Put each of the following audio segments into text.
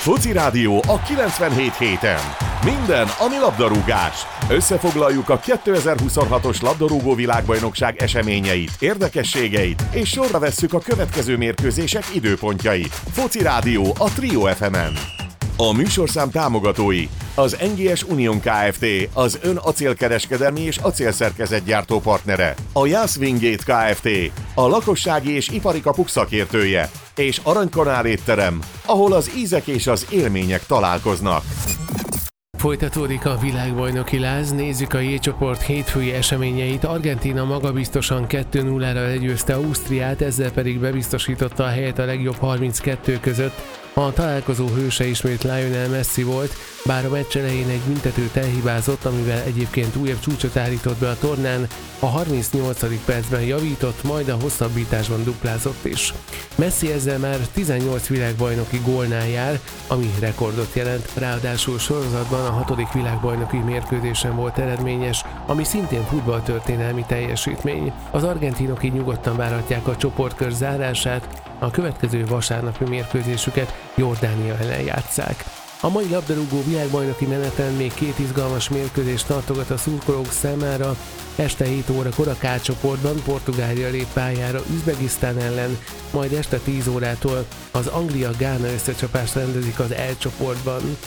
Foci Rádió a 97.7-en. Minden, ami labdarúgás. Összefoglaljuk a 2026-os labdarúgó világbajnokság eseményeit, érdekességeit, és sorra vesszük a következő mérkőzések időpontjait. Foci Rádió a Trio FM-en. A műsorszám támogatói: az NGS Union Kft., az ön acélkereskedelmi és acélszerkezetgyártó partnere, a Jász Wingate Kft., a lakossági és ipari kapuk szakértője, és Aranykanál étterem, ahol az ízek és az élmények találkoznak. Folytatódik a világbajnoki láz, nézzük a J-csoport hétfői eseményeit. Argentína magabiztosan 2-0-ra legyőzte Ausztriát, ezzel pedig bebiztosította a helyet a legjobb 32 között. A találkozó hőse ismét Lionel Messi volt, bár a meccs elején egy büntetőt elhibázott, amivel egyébként újabb csúcsot állított be a tornán, a 38. percben javított, majd a hosszabbításban duplázott is. Messi ezzel már 18 világbajnoki gólnál jár, ami rekordot jelent, ráadásul sorozatban a 6. világbajnoki mérkőzésen volt eredményes, ami szintén futballtörténelmi teljesítmény. Az argentinok így nyugodtan várhatják a csoportkör zárását, a következő vasárnapi mérkőzésüket Jordánia ellen játsszák. A mai labdarúgó világbajnoki meneten még 2 izgalmas mérkőzést tartogat a szurkolók számára. Este 7 órakor a K csoportban Portugália lép pályára Üzbegisztán ellen, majd este 10 órától az Anglia-Gána összecsapást rendezik az L csoportban.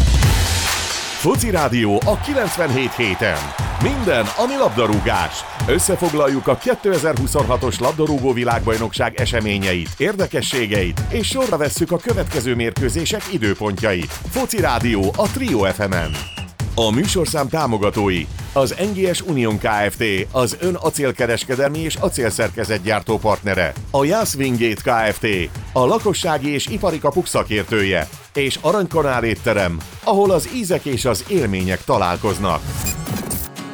Foci Rádió a 97.7-en. Minden, ami labdarúgás. Összefoglaljuk a 2026-os labdarúgó világbajnokság eseményeit, érdekességeit, és sorra vesszük a következő mérkőzések időpontjait. Foci Rádió a Trio FM-en. A műsorszám támogatói: az NGS Union Kft., az ön acélkereskedelmi és acélszerkezetgyártó partnere, a Jász Wingate Kft., a lakossági és ipari kapuk szakértője, és Aranykanál étterem, ahol az ízek és az élmények találkoznak.